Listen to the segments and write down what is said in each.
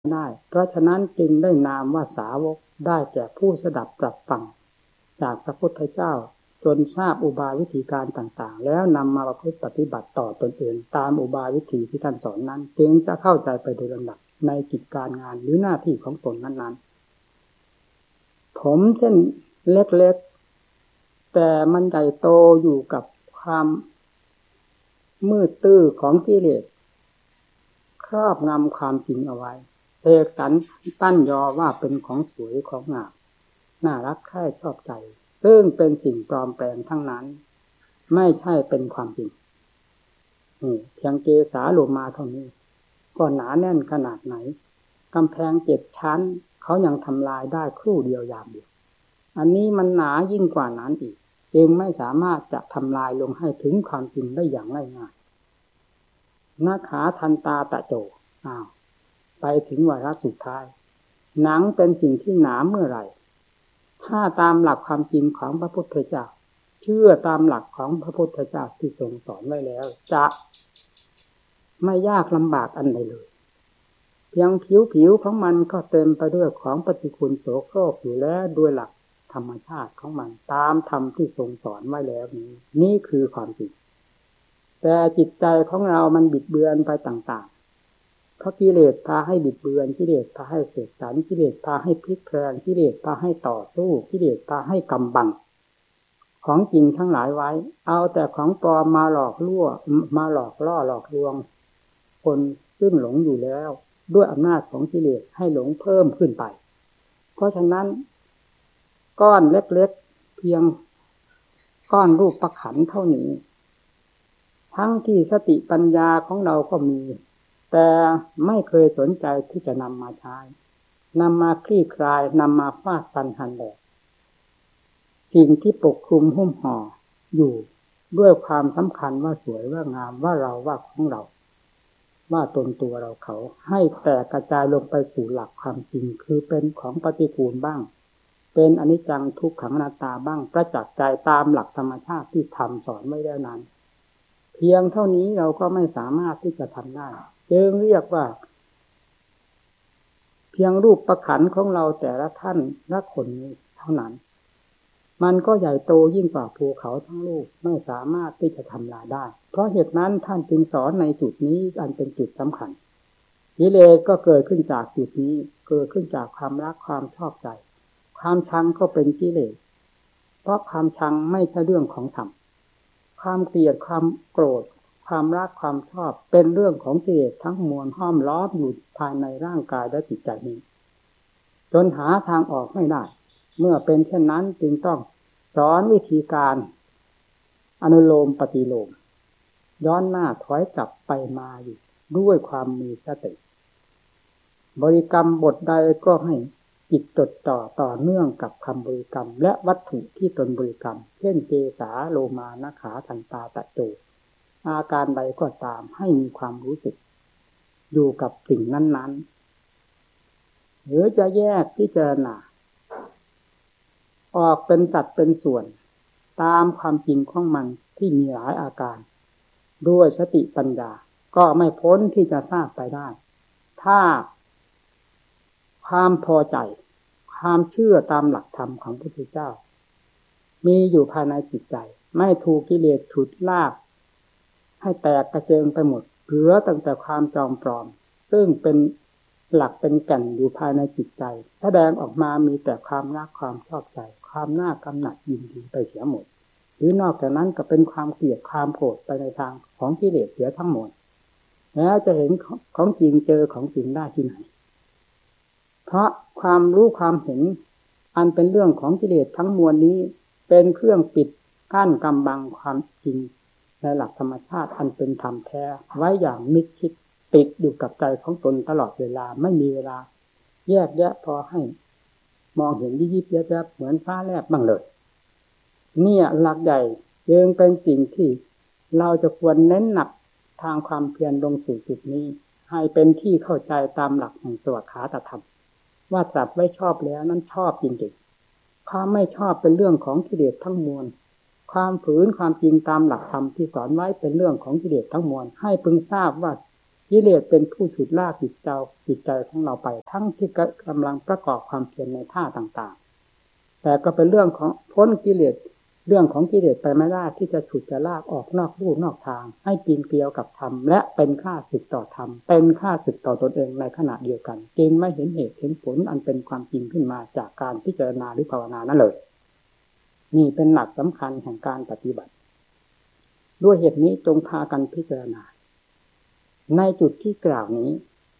ได้เพราะฉะนั้นจึงได้นามว่าสาวกได้แก่ผู้สดับตรับฟังจากพระพุทธเจ้าจนทราบอุบายวิธีการต่างๆแล้วนำมาประพฤติปฏิบัติต่อตนเองตามอุบายวิธีที่ท่านสอนนั้นจึงจะเข้าใจไปโดยลำดับในกิจการงานหรือหน้าที่ของตนนั้นๆผมเช่นเล็กๆแต่มันใหญ่โตอยู่กับความมืดตื้อของกิเลสครอบงำความจริงเอาไว้เสกสรรปั้นยอว่าเป็นของสวยของงามน่ารักใคร่ชอบใจซึ่งเป็นสิ่งปลอมแปลงทั้งนั้นไม่ใช่เป็นความจริงเพียงเกสาโลมาเท่านี้ก็หนาแน่นขนาดไหนกำแพง7 ชั้นเขายังทำลายได้ครู่เดียวยามเดียวอันนี้มันหนายิ่งกว่านั้นอีกจึงไม่สามารถจะทำลายลงให้ถึงความจริงได้อย่างง่ายๆนาขาทันตาตะโจไปถึงวาระสุดท้ายหนังเป็นสิ่งที่หนาเมื่อไหร่ถ้าตามหลักความจริงของพระพุทธเจ้าเชื่อตามหลักของพระพุทธเจ้าที่ทรงสอนไว้แล้วจะไม่ยากลำบากอันใดเลยเพียงผิวของมันก็เต็มไปด้วยของปฏิกูลโสโครกอยู่แล้วด้วยหลักธรรมชาติของมันตามธรรมที่ทรงสอนไว้แล้วนี่คือความจริงแต่จิตใจของเรามันบิดเบือนไปต่างๆเพราะกิเลสพาให้บิดเบือนกิเลสพาให้เสกสรรกิเลสพาให้พลิกแปลงกิเลสพาให้ต่อสู้กิเลสพาให้กำบังของจริงทั้งหลายไว้เอาแต่ของปลอมมาหลอกล่อหลอกลวงคนซึ่งหลงอยู่แล้วด้วยอำนาจของกิเลสให้หลงเพิ่มขึ้นไปเพราะฉะนั้นก้อนเล็กๆเพียงก้อนรูปประขันเท่านี้ทั้งที่สติปัญญาของเราก็มีแต่ไม่เคยสนใจที่จะนำมาใช้นำมาคลี่คลายนำมาฟาดฟันหันแหลกสิ่งที่ปกคลุมหุ้มห่ออยู่ด้วยความสำคัญว่าสวยว่างามว่าเราว่าของเราว่าตนตัวเราเขาให้แตกกระจายลงไปสู่หลักความจริงคือเป็นของปฏิกูลบ้างเป็นอนิจจังทุกขังอนัตตาบ้างประจักษ์ใจตามหลักธรรมชาติที่ธรรมสอนไว้แล้วนั้นเพียงเท่านี้เราก็ไม่สามารถที่จะทำได้จึงเรียกว่าเพียงรูปประขันของเราแต่ละท่านละคนนี้เท่านั้นมันก็ใหญ่โตยิ่งกว่าภูเขาทั้งลูกไม่สามารถที่จะทำลายได้เพราะเหตุนั้นท่านจึงสอนในจุดนี้อันเป็นจุดสำคัญกิเลสก็เกิดขึ้นจากจุดนี้เกิดขึ้นจากความรักความชอบใจความชังก็เป็นกิเลสเพราะความชังไม่ใช่เรื่องของธรรมความเกลียดความโกรธความรักความชอบเป็นเรื่องของกิเลสทั้งมวลห้อมล้อมอยู่ภายในร่างกายและจิตใจนี้จนหาทางออกไม่ได้เมื่อเป็นเช่นนั้นจึงต้องสอนวิธีการอนุโลมปฏิโลมย้อนหน้าถอยกลับไปมาอยู่ด้วยความมีสติบริกรรมบทใดก็ให้จิตจดจ่อต่อเนื่องกับคำบริกรรมและวัตถุที่ตนบริกรรมเช่นเกสาโลมานาขาทันตาตะโจอาการใดก็ตามให้มีความรู้สึกอยู่กับสิ่งนั้นๆหรือจะแยกพิจารณาออกเป็นสัดเป็นส่วนตามความจริงของมันที่มีหลายอาการด้วยสติปัญญาก็ไม่พ้นที่จะทราบไปได้ถ้าความพอใจความเชื่อตามหลักธรรมของพระพุทธเจ้ามีอยู่ภายในจิตใจไม่ถูกกิเลสฉุดลากให้แตกกระเจิงไปหมดเหลือตั้งแต่ความจอมปลอมซึ่งเป็นหลักเป็นแก่นอยู่ภายในจิตใจแสดงออกมามีแต่ความรักความชอบใจความน่ากำหนัดยินดีไปเสียหมดหรือนอกจากนั้นก็เป็นความเกลียดความโกรธไปในทางของกิเลสเสียทั้งหมดแล้วจะเห็นของจริงเจอของจริงได้ที่ไหนเพราะความรู้ความเห็นอันเป็นเรื่องของกิเลสทั้งมวลนี้เป็นเครื่องปิดกั้นกำบังความจริงในหลักธรรมชาติอันเป็นธรรมแท้ไว้อย่างมิดชิดติดอยู่กับใจของตนตลอดเวลาไม่มีเวลาแยกแยะพอให้มองเห็นยิบๆแยบๆเหมือนฟ้าแลบบ้างเลยเนี่ยหลักใหญ่จึงเป็นสิ่งที่เราจะควรเน้นหนักทางความเพียรลงสู่จุดนี้ให้เป็นที่เข้าใจตามหลักแห่งสวขาตธรรมว่าตรัสไว้ชอบแล้วนั้นชอบจริงๆความไม่ชอบเป็นเรื่องของกิเลสทั้งมวลความฝืนความจริงตามหลักธรรมที่สอนไว้เป็นเรื่องของกิเลสทั้งมวลให้พึงทราบว่ากิเลสเป็นผู้ฉุดลากจิตใจของเราไปทั้งที่กำลังประกอบความเพียรในท่าต่างๆแต่ก็เป็นเรื่องของพ้นกิเลสเรื่องของกิเลสไปไม่ได้ที่จะฉุดจะลากออกนอกลู่นอกทางให้ปีนเกลียวกับธรรมและเป็นข้าศึกต่อธรรมเป็นข้าศึกต่อตนเองในขณะเดียวกันจึงไม่เห็นเหตุเห็นผลอันเป็นความจริงขึ้นมาจากการพิจารณาหรือภาวนานั่นเลยนี่เป็นหลักสำคัญแห่งการปฏิบัติด้วยเหตุนี้จงพากันพิจารณาในจุดที่กล่าวนี้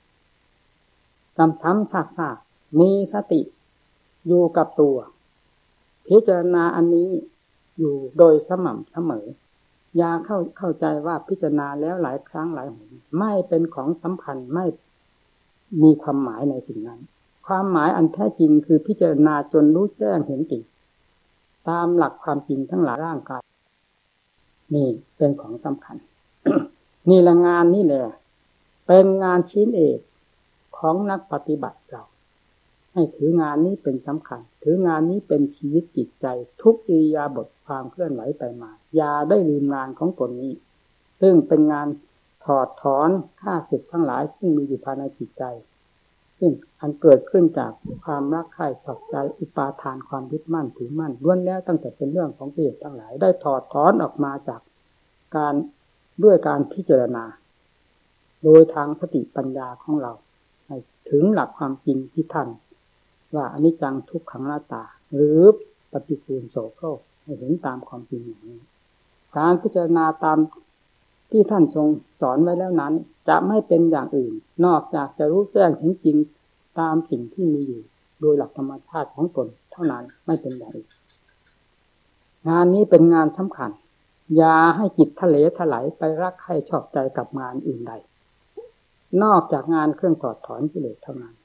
ซ้ำๆซากๆมีสติอยู่กับตัวพิจารณาอันนี้อยู่โดยสม่ำเสมออย่าเข้าใจว่าพิจารณาแล้วหลายครั้งหลายหนไม่เป็นของสำคัญไม่มีความหมายในสิ่งนั้นความหมายอันแท้จริงคือพิจารณาจนรู้แจ้งเห็นจริงตามหลักความจริงทั้งหลายร่างกายนี่เป็นของสำคัญ นี่ละงานนี่แหละเป็นงานชิ้นเอกของนักปฏิบัติเราให้ถืองานนี้เป็นสำคัญถืองานนี้เป็นชีวิตจิตใจทุกอิริยาบถความเคลื่อนไหวไปมาอย่าได้ลืมงานของตนนี้ซึ่งเป็นงานถอดถอนข้าศึกทั้งหลายซึ่งมีอยู่ภายในจิตใจซึ่งอันเกิดขึ้นจากความรักใคร่ชอบใจอุปาทานความยึดมั่นถือมั่นล้วนแล้วตั้งแต่เป็นเรื่องของกิเลสทั้งหลายได้ถอดถอนออกมาจากการด้วยการพิจารณาโดยทางสติปัญญาของเราให้ถึงหลักความจริงที่ท่านว่าอนิจจังทุกขังอนัตตาหรือปฏิกูลโสโครกให้เห็นตามความจริงอย่างนี้การพิจารณาตามที่ท่านทรงสอนไว้แล้วนั้นจะไม่เป็นอย่างอื่นนอกจากจะรู้แจ้งเห็นจริงตามสิ่งที่มีอยู่โดยหลักธรรมชาติของตนเท่านั้นไม่เป็นอย่างอื่นงานนี้เป็นงานสำคัญอย่าให้จิตทะเลถลายไปรักใครชอบใจกับงานอื่นใดนอกจากงานเครื่องถอดถอนกิเลสเท่านั้น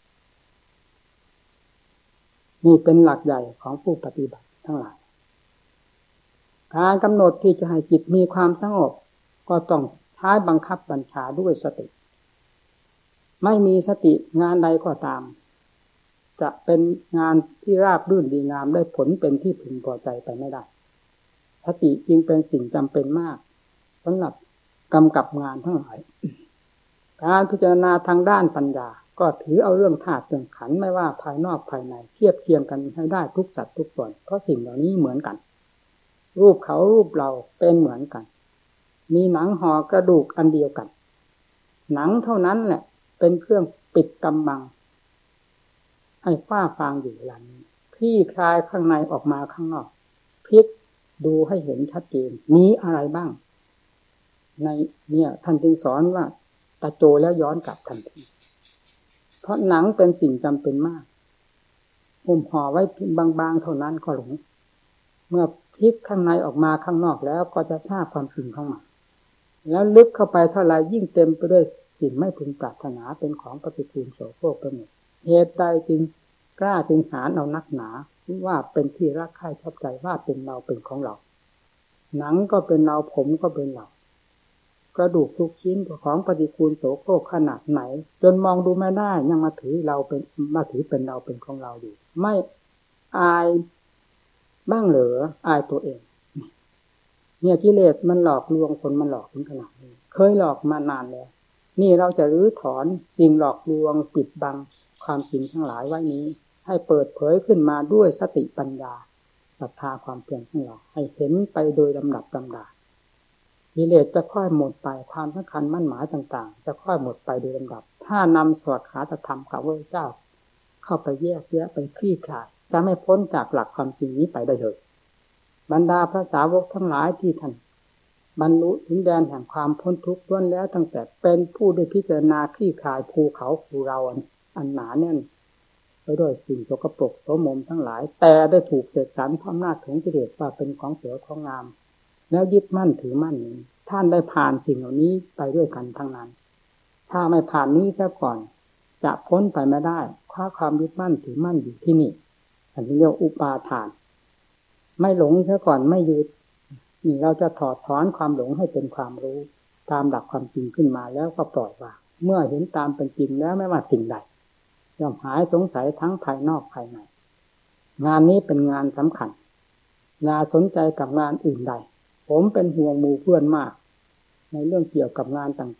นี่เป็นหลักใหญ่ของผู้ปฏิบัติทั้งหลายการกำหนดที่จะให้จิตมีความสงบก็ต้องใช้บังคับบัญชาด้วยสติไม่มีสติงานใดก็ตามจะเป็นงานที่ราบรื่นดีงามได้ผลเป็นที่พึงพอใจไปไม่ได้สติจึงเป็นสิ่งจำเป็นมากสำหรับกำกับงานทั้งหลายการพิจารณาทางด้านปัญญาก็ถือเอาเรื่องธาตุเรื่องขันธ์ไม่ว่าภายนอกภายในเทียบเคียงกันให้ได้ทุกสัตว์ทุกส่วนเพราะสิ่งเหล่านี้เหมือนกันรูปเขารูปเราเป็นเหมือนกันมีหนังห่อกระดูกอันเดียวกันหนังเท่านั้นแหละเป็นเครื่องปิดกำบังให้ฝ้าฟางอยู่เวลานี้คลี่คลายข้างในออกมาข้างนอกพลิกดูให้เห็นชัดเจนมีอะไรบ้างในเนี่ยท่านจึงสอนว่าตะโจแล้วย้อนกลับทันทีเพราะหนังเป็นสิ่งจำเป็นมากห่มห่อไว้บางๆเท่านั้นก็หลงเมื่อพลิกข้างในออกมาข้างนอกแล้วก็จะทราบความจริงของมันแล้วลึกเข้าไปเท่าไรยิ่งเต็มไปด้วยสิ่งไม่พึงปรารถนาเป็นของปฏิกูลโสโครกไปหมดเหตุใดจึงกล้าจึงหาเอานักหนาว่าเป็นที่รักใคร่ชอบใจว่าเป็นเราเป็นของเราหนังก็เป็นเราผมก็เป็นเรากระดูกทุกชิ้นของปฏิกูลโสโครกขนาดไหนจนมองดูไม่ได้ยังมาถือเราเป็นมาถือเป็นเราเป็นของเราอยู่ไม่อายบ้างเหรออายตัวเองเนี่ยกิเลสมันหลอกลวงคนมันหลอกถึงขนาดนี้เคยหลอกมานานแล้วนี่เราจะรื้อถอนสิ่งหลอกลวงปิดบังความจริงทั้งหลายไว้นี้ให้เปิดเผยขึ้นมาด้วยสติปัญญาศรัทธาความเพียรของเราให้เห็นไปโดยลำดับลำดากิเลสจะค่อยหมดไปความสำคัญมั่นหมายต่างๆจะค่อยหมดไปโดยลำดับถ้านำสวดคาถาธรรมของพระเจ้าเข้าไปแยกแยะไปคลี่คลายจะไม่พ้นจากหลักความจริงนี้ไปได้เลยบรรดาพระสาวกทั้งหลายที่ท่านบรรลุถึงแดนแห่งความพ้นทุกข์ล้วนแล้วตั้งแต่เป็นผู้ได้พิจารณาคลี่คลายภูเขาภูเราอันหนาแน่นไปด้วยสิ่งสกปรกโสมมทั้งหลายแต่ได้ถูกเสกสรรเพราะอำนาจของกิเลสว่าเป็นของสวยของงามแล้วยึดมั่นถือมั่นนี้ท่านได้ผ่านสิ่งเหล่านี้ไปด้วยกันทั้งนั้นถ้าไม่ผ่านนี้ซะก่อนจะพ้นไปไม่ได้เพราะความยึดมั่นถือมั่นอยู่ที่นี่อันนี้เรียกอุปาทานไม่หลงซะก่อนไม่ยึดนี่เราจะถอดถอนความหลงให้เป็นความรู้ตามหลักความจริงขึ้นมาแล้วก็ปล่อยวางเมื่อเห็นตามเป็นจริงแล้วไม่ว่าสิ่งใดย่อมหายสงสัยทั้งภายนอกภายในงานนี้เป็นงานสำคัญอย่าสนใจกับงานอื่นใดผมเป็นห่วงหมู่เพื่อนมากในเรื่องเกี่ยวกับงานต่าง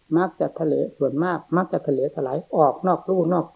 มักจะทะเลส่วนมากมักจะทะเลถลายออกนอกลู่นอก